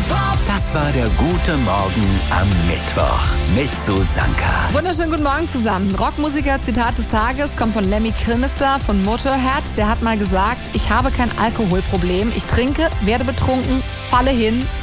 Das war der gute Morgen am Mittwoch mit Susanka. Wunderschönen guten Morgen zusammen. Rockmusiker, Zitat des Tages, kommt von Lemmy Kilmister von Motorhead. Der hat mal gesagt, ich habe kein Alkoholproblem. Ich trinke, werde betrunken, falle hin